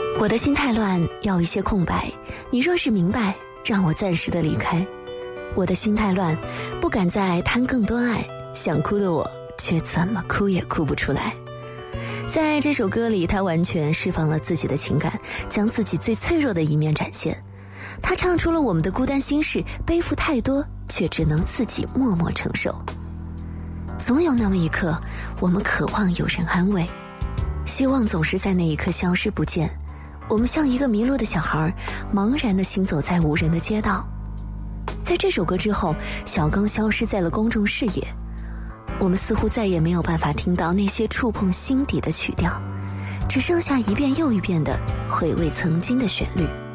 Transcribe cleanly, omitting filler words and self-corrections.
我的心太乱，要一些空白，你若是明白，让我暂时的离开。我的心太乱，不敢再贪更多爱，想哭的我却怎么哭也哭不出来。在这首歌里，他完全释放了自己的情感，将自己最脆弱的一面展现。他唱出了我们的孤单心事，背负太多，却只能自己默默承受。总有那么一刻，我们渴望有人安慰，希望总是在那一刻消失不见。我们像一个迷路的小孩，茫然地行走在无人的街道。在这首歌之后，小刚消失在了公众视野，我们似乎再也没有办法听到那些触碰心底的曲调，只剩下一遍又一遍的回味曾经的旋律。